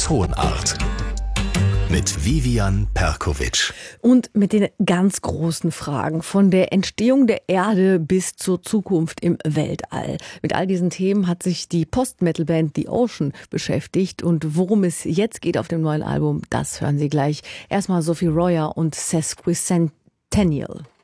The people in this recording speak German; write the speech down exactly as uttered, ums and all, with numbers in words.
Tonart. Mit Vivian Perkovic. Und mit den ganz großen Fragen von der Entstehung der Erde bis zur Zukunft im Weltall. Mit all diesen Themen hat sich die Post-Metal-Band The Ocean beschäftigt. Und worum es jetzt geht auf dem neuen Album, das hören Sie gleich. Erstmal Sophie Royer und Sesquicentennial.